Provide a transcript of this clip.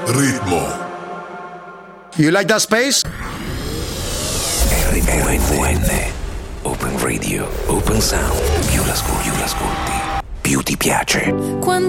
ritmo. You like that space? RVN Open Radio, Open Sound. Più l'ascolti, più ti piace.